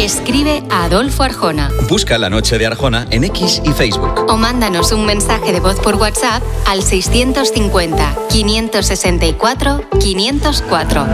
escribe a Adolfo Arjona. Busca La Noche de Arjona en X y Facebook. O mándanos un mensaje de voz por WhatsApp al 650 564 504.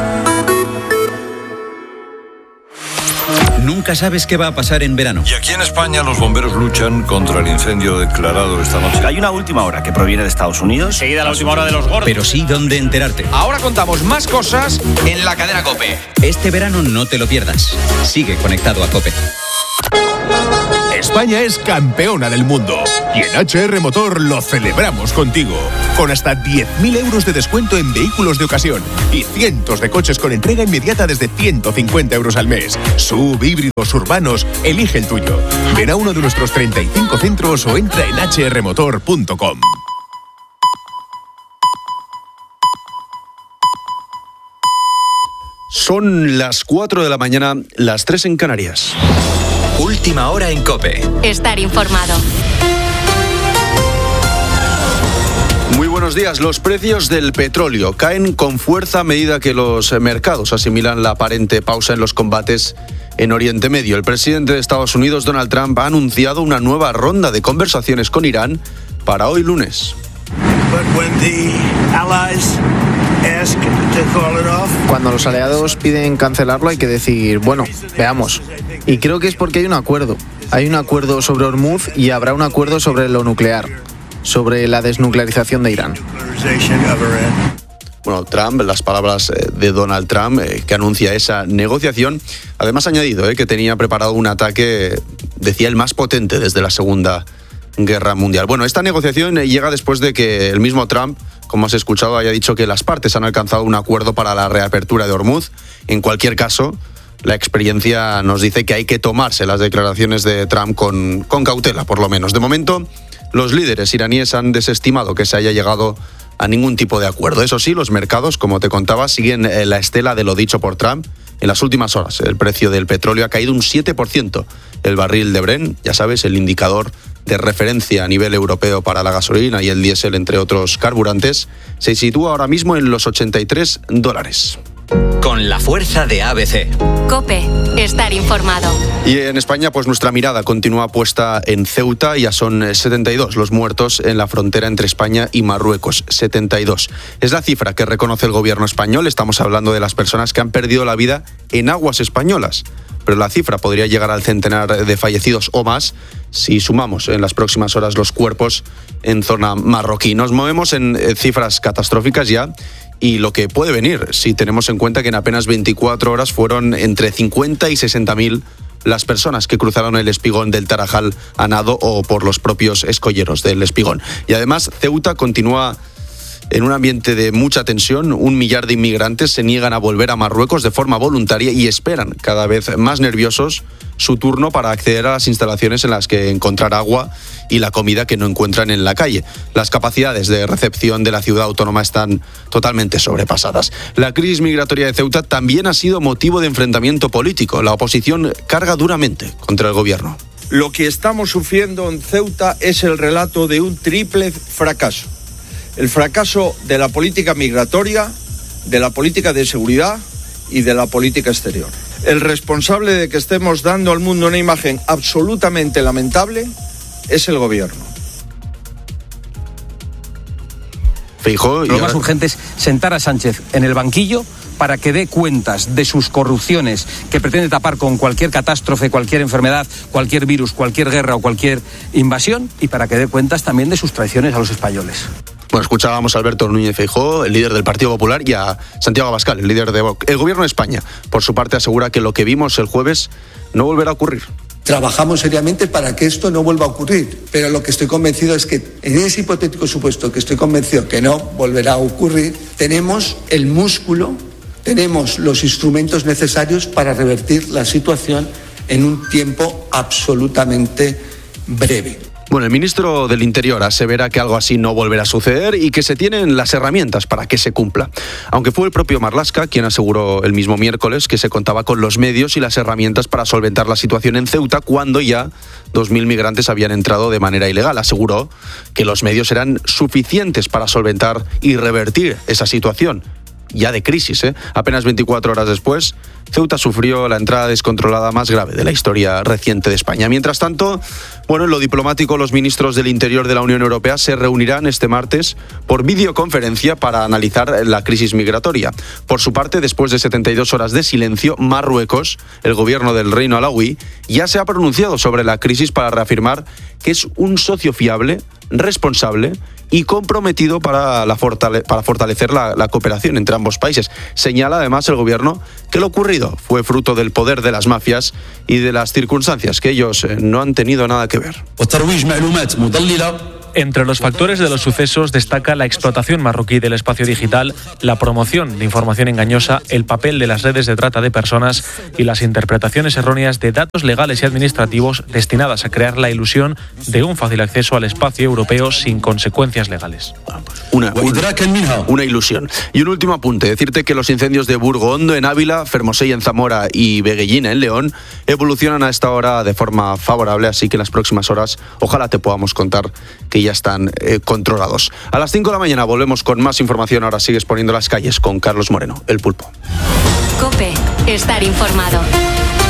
Nunca sabes qué va a pasar en verano. Y aquí en España los bomberos luchan contra el incendio declarado esta noche. Hay una última hora que proviene de Estados Unidos. Seguida la última hora de los gordos. Pero sí dónde enterarte. Ahora contamos más cosas en la cadena COPE. Este verano no te lo pierdas. Sigue conectado a COPE. España es campeona del mundo y en HR Motor lo celebramos contigo. Con hasta 10.000 euros de descuento en vehículos de ocasión y cientos de coches con entrega inmediata desde 150 euros al mes. SUV, híbridos, urbanos, elige el tuyo. Ven a uno de nuestros 35 centros o entra en hrmotor.com. Son las 4 de la mañana, las 3 en Canarias. Última hora en COPE. Estar informado. Muy buenos días. Los precios del petróleo caen con fuerza a medida que los mercados asimilan la aparente pausa en los combates en Oriente Medio. El presidente de Estados Unidos, Donald Trump, ha anunciado una nueva ronda de conversaciones con Irán para hoy lunes. Cuando los aliados piden cancelarlo hay que decir, bueno, veamos. Y creo que es porque hay un acuerdo. Hay un acuerdo sobre Hormuz y habrá un acuerdo sobre lo nuclear, sobre la desnuclearización de Irán. Bueno, Trump, las palabras de Donald Trump, que anuncia esa negociación. Además ha añadido que tenía preparado un ataque, decía, el más potente desde la Segunda Guerra Mundial. Bueno, esta negociación llega después de que el mismo Trump, como has escuchado, haya dicho que las partes han alcanzado un acuerdo para la reapertura de Hormuz. En cualquier caso, la experiencia nos dice que hay que tomarse las declaraciones de Trump con cautela, por lo menos. De momento, los líderes iraníes han desestimado que se haya llegado a ningún tipo de acuerdo. Eso sí, los mercados, como te contaba, siguen la estela de lo dicho por Trump. En las últimas horas, el precio del petróleo ha caído un 7%. El barril de Brent, ya sabes, el indicador de referencia a nivel europeo para la gasolina y el diésel, entre otros carburantes, se sitúa ahora mismo en los $83. Con la fuerza de ABC. COPE. Estar informado. Y en España, pues nuestra mirada continúa puesta en Ceuta. Ya son 72 los muertos en la frontera entre España y Marruecos. 72. Es la cifra que reconoce el gobierno español. Estamos hablando de las personas que han perdido la vida en aguas españolas. Pero la cifra podría llegar al centenar de fallecidos o más si sumamos en las próximas horas los cuerpos en zona marroquí. Nos movemos en cifras catastróficas ya. Y lo que puede venir, si tenemos en cuenta que en apenas 24 horas fueron entre 50 y 60.000 las personas que cruzaron el espigón del Tarajal a nado o por los propios escolleros del espigón. Y además, Ceuta continúa en un ambiente de mucha tensión. 1 millar de inmigrantes se niegan a volver a Marruecos de forma voluntaria y esperan, cada vez más nerviosos, su turno para acceder a las instalaciones en las que encontrar agua y la comida que no encuentran en la calle. Las capacidades de recepción de la ciudad autónoma están totalmente sobrepasadas. La crisis migratoria de Ceuta también ha sido motivo de enfrentamiento político. La oposición carga duramente contra el gobierno. Lo que estamos sufriendo en Ceuta es el relato de un triple fracaso. El fracaso de la política migratoria, de la política de seguridad y de la política exterior. El responsable de que estemos dando al mundo una imagen absolutamente lamentable es el gobierno. Feijóo, Lo más urgente es sentar a Sánchez en el banquillo para que dé cuentas de sus corrupciones que pretende tapar con cualquier catástrofe, cualquier enfermedad, cualquier virus, cualquier guerra o cualquier invasión, y para que dé cuentas también de sus traiciones a los españoles. Bueno, escuchábamos a Alberto Núñez Feijóo, el líder del Partido Popular, y a Santiago Abascal, el líder de Vox. El gobierno de España, por su parte, asegura que lo que vimos el jueves no volverá a ocurrir. Trabajamos seriamente para que esto no vuelva a ocurrir, pero lo que estoy convencido es que en ese hipotético supuesto que estoy convencido que no volverá a ocurrir, tenemos el músculo, tenemos los instrumentos necesarios para revertir la situación en un tiempo absolutamente breve. Bueno, el ministro del Interior asevera que algo así no volverá a suceder y que se tienen las herramientas para que se cumpla. Aunque fue el propio Marlaska quien aseguró el mismo miércoles que se contaba con los medios y las herramientas para solventar la situación en Ceuta cuando ya 2.000 migrantes habían entrado de manera ilegal. Aseguró que los medios eran suficientes para solventar y revertir esa situación. ya de crisis. Apenas 24 horas después, Ceuta sufrió la entrada descontrolada más grave de la historia reciente de España. Mientras tanto, en lo diplomático, los ministros del Interior de la Unión Europea se reunirán este martes por videoconferencia para analizar la crisis migratoria. Por su parte, después de 72 horas de silencio, Marruecos, el gobierno del Reino Alauí, ya se ha pronunciado sobre la crisis para reafirmar que es un socio fiable, responsable y comprometido para fortalecer la cooperación entre ambos países. Señala además el gobierno que lo ocurrido fue fruto del poder de las mafias y de las circunstancias que ellos no han tenido nada que ver. Entre los factores de los sucesos destaca la explotación marroquí del espacio digital, la promoción de información engañosa, el papel de las redes de trata de personas y las interpretaciones erróneas de datos legales y administrativos destinadas a crear la ilusión de un fácil acceso al espacio europeo sin consecuencias legales. Una ilusión. Y un último apunte, decirte que los incendios de Burgo Hondo en Ávila, Fermosella en Zamora y Veguellina en León evolucionan a esta hora de forma favorable, así que en las próximas horas ojalá te podamos contar que ya están controlados. A las 5 de la mañana volvemos con más información. Ahora sigues poniendo las calles con Carlos Moreno, el Pulpo. COPE, estar informado.